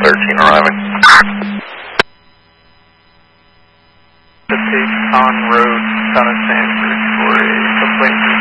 13 arriving. The take on road, South Sanford for a complaint.